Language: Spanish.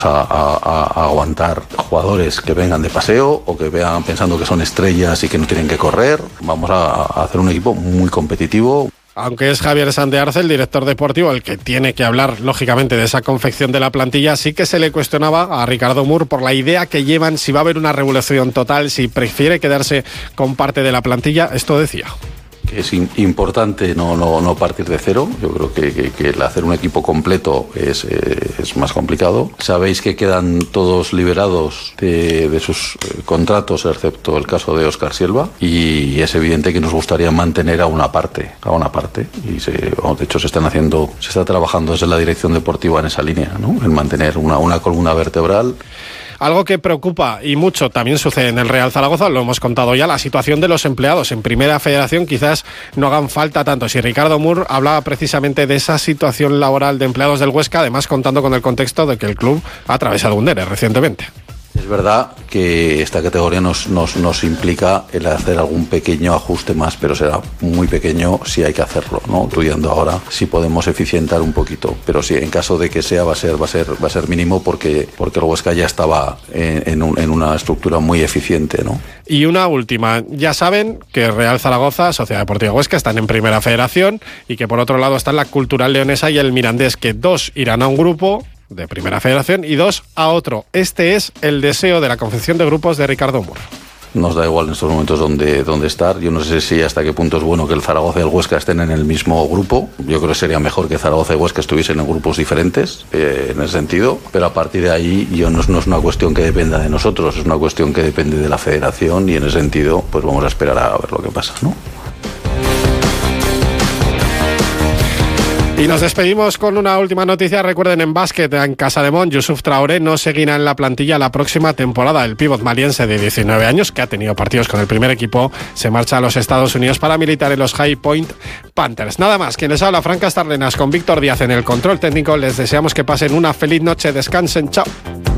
a aguantar jugadores que vengan de paseo o que vean pensando que son estrellas y que no tienen que correr. Vamos a hacer un equipo muy competitivo. Aunque es Javier Sandearce, el director deportivo, el que tiene que hablar, lógicamente, de esa confección de la plantilla, sí que se le cuestionaba a Ricardo Mur por la idea que llevan, si va a haber una revolución total, si prefiere quedarse con parte de la plantilla. Esto decía. Es importante no partir de cero. Yo creo que el hacer un equipo completo es más complicado. Sabéis que quedan todos liberados de sus contratos, excepto el caso de Óscar Silva, y es evidente que nos gustaría mantener a una parte. Y de hecho se está trabajando desde la dirección deportiva en esa línea, ¿no? En mantener una columna vertebral. Algo que preocupa y mucho también sucede en el Real Zaragoza, lo hemos contado ya, la situación de los empleados. En Primera Federación quizás no hagan falta tanto. Si Ricardo Mur hablaba precisamente de esa situación laboral de empleados del Huesca, además contando con el contexto de que el club ha atravesado un ERE recientemente. Es verdad que esta categoría nos implica el hacer algún pequeño ajuste más, pero será muy pequeño si hay que hacerlo, ¿no? Estudiando ahora si podemos eficientar un poquito, pero sí, en caso de que sea va a ser mínimo porque el Huesca ya estaba en una estructura muy eficiente, ¿no? Y una última, ya saben que Real Zaragoza, Sociedad Deportiva Huesca están en Primera Federación y que por otro lado están la Cultural Leonesa y el Mirandés, que 2 irán a un grupo de Primera Federación y 2 a otro. Este es el deseo de la confección de grupos de Ricardo Mur. Nos da igual en estos momentos dónde estar. Yo no sé si hasta qué punto es bueno que el Zaragoza y el Huesca estén en el mismo grupo. Yo creo que sería mejor que Zaragoza y Huesca estuviesen en grupos diferentes, en ese sentido. Pero a partir de ahí no es una cuestión que dependa de nosotros, es una cuestión que depende de la federación y en ese sentido pues vamos a esperar a ver lo que pasa, ¿no? Y nos despedimos con una última noticia. Recuerden, en básquet, en Casademont, Youssouf Traoré no seguirá en la plantilla la próxima temporada. El pívot maliense de 19 años, que ha tenido partidos con el primer equipo, se marcha a los Estados Unidos para militar en los High Point Panthers. Nada más, quien les habla, Fran Castarlenas, con Víctor Díaz en el control técnico. Les deseamos que pasen una feliz noche. Descansen, chao.